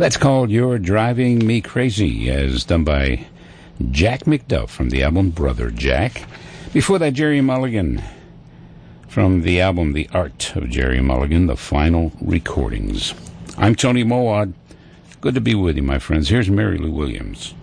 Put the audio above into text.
That's called You're Driving Me Crazy, as done by Jack McDuff from the album Brother Jack. Before that, Jerry Mulligan from the album The Art of Jerry Mulligan, The Final Recordings. I'm Tony Mowat. Good to be with you, my friends. Here's Mary Lou Williams.